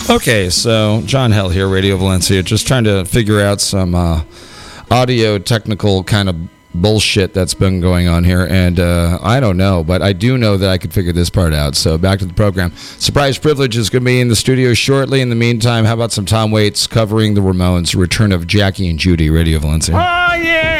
Okay, so John Hell here, Radio Valencia, just trying to figure out some audio technical kind of bullshit that's been going on here, and I don't know, but I do know that I could figure this part out. So back to the program. Surprise Privilege is going to be in the studio shortly. In the meantime, how about some Tom Waits covering the Ramones, Return of Jackie and Judy, Radio Valencia. Oh, yeah!